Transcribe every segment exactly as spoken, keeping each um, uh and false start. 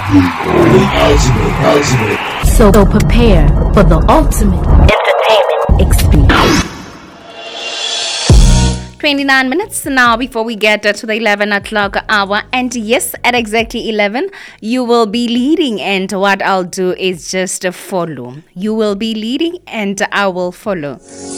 The ultimate, ultimate. So, so prepare for the ultimate entertainment experience. twenty-nine minutes now before we get uh, to the eleven o'clock hour. And yes, at exactly eleven, you will be leading. And what I'll do is just uh, follow. You will be leading and I will follow.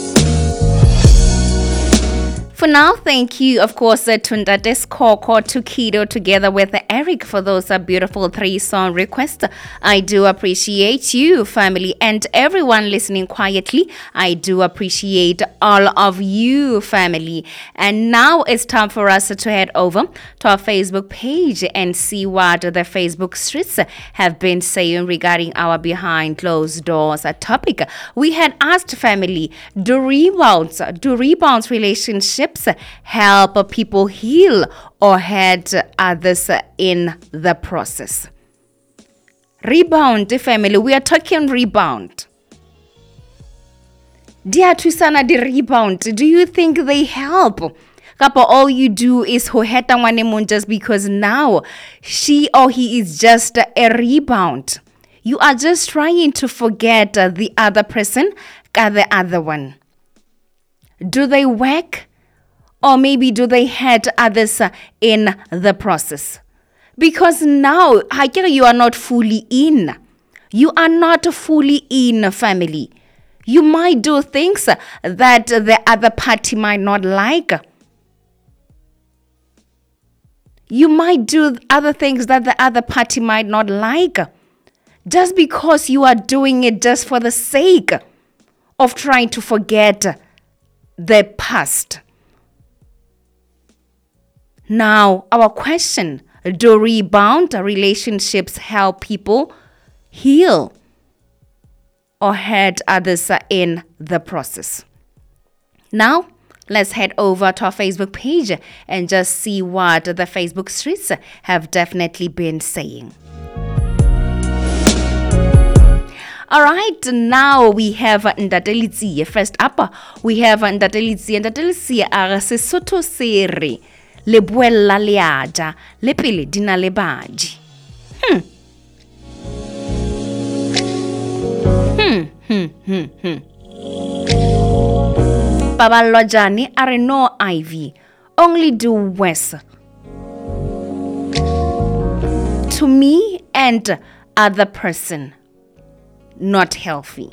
For now, thank you, of course, uh, to Ndates Koko, to Kido, together with uh, Eric for those uh, beautiful three-song requests. I do appreciate you, family, and everyone listening quietly. I do appreciate all of you, family. And now it's time for us to head over to our Facebook page and see what the Facebook streets have been saying regarding our behind closed doors uh, topic. We had asked, family, do rebounds, do rebounds relationships help people heal or hurt others in the process? Rebound, family, we are talking rebound. Dear Twisana, the rebound, do you think they help? Kapa, all you do is ho heta ngwane just because now she or he is just a rebound. You are just trying to forget the other person, the other one. Do they work? Or maybe do they hurt others in the process? Because now, you are not fully in. You are not fully in, family. You might do things that the other party might not like. You might do other things that the other party might not like. Just because you are doing it just for the sake of trying to forget the past. Now, our question, do rebound relationships help people heal or hurt others in the process? Now, let's head over to our Facebook page and just see what the Facebook streets have definitely been saying. All right, now we have Ndatelitsi. First up, we have Ndatelitsi. Ndatelitsi are Sesotho sere. Le buella leaja, le pele dina le baji. Hmm. Hmm, hmm, hmm, hmm. Babalojani are no ivy, only do worse. To me and other person, not healthy.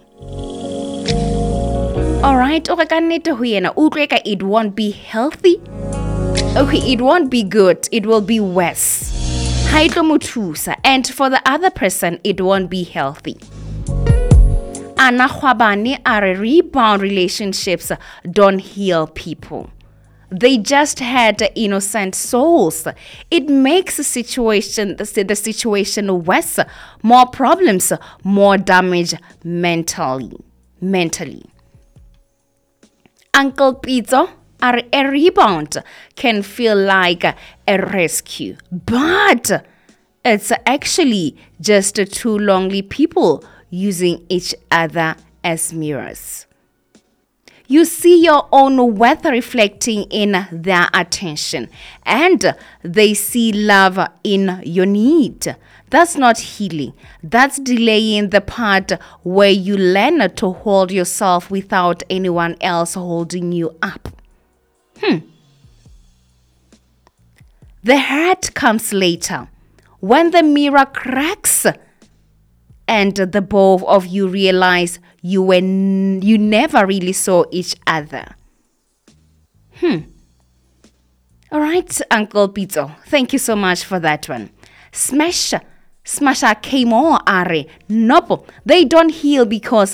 Alright, it won't be healthy. Okay, it won't be good. It will be worse. And for the other person, it won't be healthy. Ana Khwabane are rebound relationships don't heal people. They just had innocent souls. It makes the situation, the, the situation worse, more problems, more damage mentally. Mentally. Uncle Pizzo, a rebound can feel like a rescue, but it's actually just two lonely people using each other as mirrors. You see your own worth reflecting in their attention, and they see love in your need. That's not healing. That's delaying the part where you learn to hold yourself without anyone else holding you up. Hmm. The hurt comes later, when the mirror cracks and the both of you realize you were n- you never really saw each other. Hmm. All right, Uncle Pizzo, thank you so much for that one. Smash, Smasha came on, Are. Nope, they don't heal because